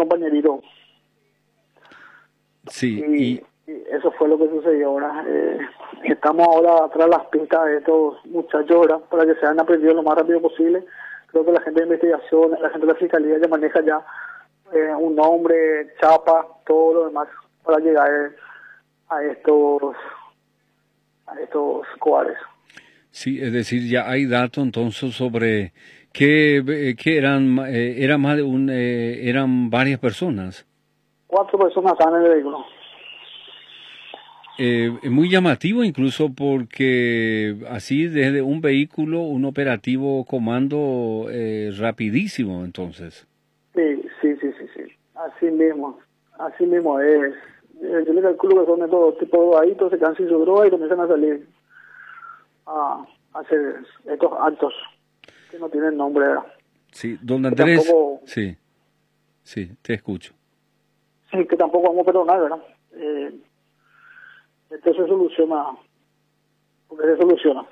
compañerito. Sí, Y eso fue lo que sucedió ahora. Estamos ahora tras las pistas de estos muchachos ahora para que sean aprendidos lo más rápido posible. Creo que la gente de investigación, la gente de la fiscalía ya maneja ya un nombre, chapa, todo lo demás para llegar a estos coares. sí, es decir, ya hay datos entonces sobre que era más de eran varias personas. 4 personas estaban en el vehículo. Muy llamativo incluso porque así desde un vehículo, un operativo comando rapidísimo entonces. Sí. Así mismo es. Yo le calculo que son de todo tipo de drogadictos, se quedan sin su droga y comienzan a salir a hacer estos actos que no tienen nombre, ¿verdad? Sí, don Que Andrés, tampoco, sí, te escucho. sí, que tampoco vamos a perdonar, ¿verdad? Esto se soluciona, porque se soluciona.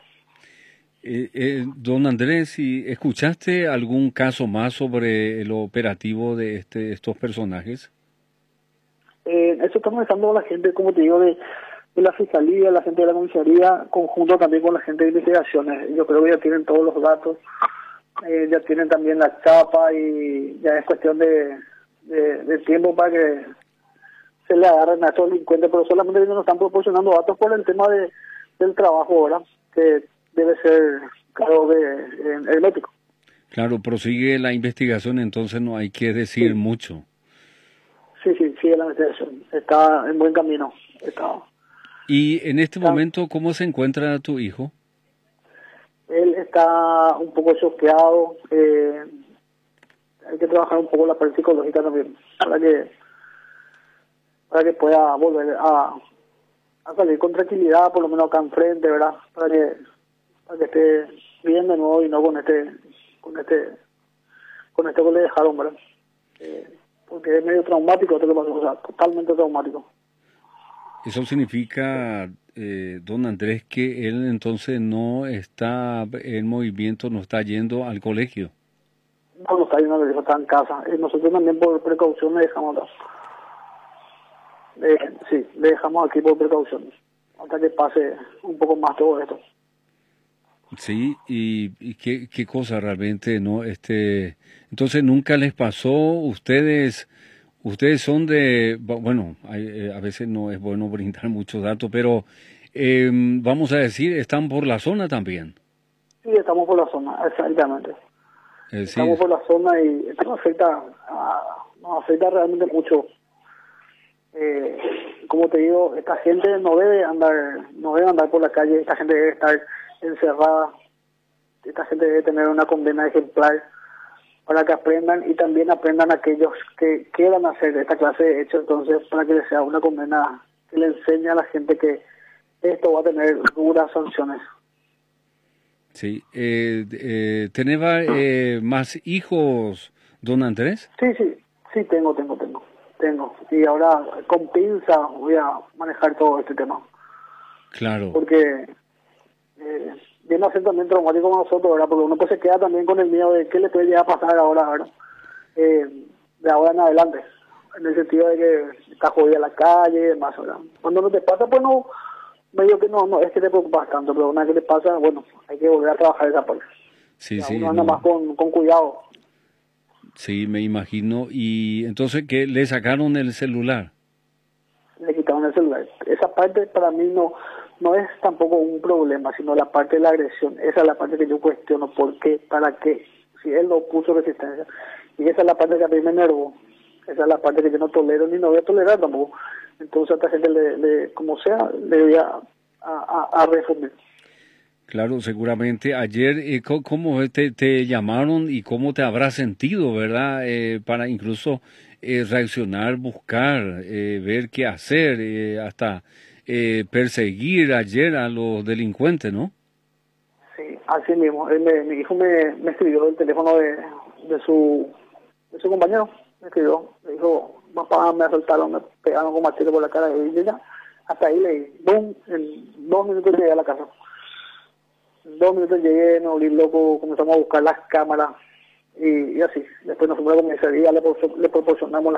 Don Andrés, ¿y escuchaste algún caso más sobre el operativo de estos personajes? Eso estamos dejando a la gente, como te digo, de la fiscalía, la gente de la comisaría, conjunto también con la gente de investigaciones. Yo creo que ya tienen todos los datos, ya tienen también la chapa y ya es cuestión de tiempo para que se le agarren a estos delincuentes, pero solamente ellos nos están proporcionando datos por el tema del trabajo ahora, que debe ser claro de hermético. Claro, prosigue la investigación, entonces no hay que decir Sí, mucho. sigue la investigación. Está en buen camino. Y en este Está, momento, ¿cómo se encuentra tu hijo? él está un poco choqueado. Hay que trabajar un poco la parte psicológica también para que pueda volver a salir con tranquilidad, por lo menos acá enfrente, ¿verdad? Para que esté bien de nuevo y no con esto que le dejaron, ¿verdad? Porque es medio traumático esto que pasó, o sea, totalmente traumático. Eso significa, don Andrés, que él entonces no está en movimiento, no está yendo al colegio. No está yendo al está en casa. Nosotros también por precaución le dejamos acá. Sí, le dejamos aquí por precaución, hasta que pase un poco más todo esto. Sí, y qué cosa realmente, ¿no? Entonces nunca les pasó, ustedes son bueno, a veces no es bueno brindar muchos datos, pero vamos a decir, están por la zona también. Sí, estamos por la zona, exactamente. Es Estamos decir, por la zona y esto nos afecta realmente mucho. Como te digo, esta gente no debe andar por la calle, esta gente debe estar encerrada, esta gente debe tener una condena ejemplar para que aprendan y también aprendan aquellos que quieran hacer esta clase de hechos, entonces para que les sea una condena que le enseñe a la gente que esto va a tener duras sanciones. sí. ¿Tenés más hijos, don Andrés? Sí, tengo. Y ahora con pinza voy a manejar todo este tema. Claro. Porque viene a ser también traumático con nosotros, ¿verdad? Porque uno pues se queda también con el miedo de qué le puede llegar a pasar ahora, ¿verdad? De ahora en adelante. En el sentido de que está jodida la calle y demás, ¿verdad? Cuando no te pasa, pues no, medio que no es que te preocupas tanto, pero una vez que te pasa, bueno, hay que volver a trabajar esa parte. Sí, Ya sí, uno anda no. más con cuidado. Sí, me imagino. Y entonces, ¿qué? ¿Le sacaron el celular? Le quitaron el celular. Esa parte para mí no es tampoco un problema, sino la parte de la agresión. Esa es la parte que yo cuestiono. ¿Por qué? ¿Para qué? Si él no puso resistencia. Y esa es la parte que a mí me enervó. Esa es la parte que yo no tolero ni no voy a tolerar tampoco. Entonces a esta gente, como sea, le voy a refundir. Claro, seguramente. Ayer, ¿cómo te llamaron y cómo te habrás sentido, verdad? Para incluso reaccionar, buscar, ver qué hacer, hasta perseguir ayer a los delincuentes, ¿no? Sí, así mismo. Mi hijo me escribió del teléfono de su compañero. Me escribió, me dijo, papá, me asaltaron, me pegaron con machete por la cara. Y yo ya, hasta ahí leí, boom, en 2 minutos llegué a la casa. En 2 minutos llegué, me volví loco, comenzamos a buscar las cámaras y así. Después nosotros a la comisaría le proporcionamos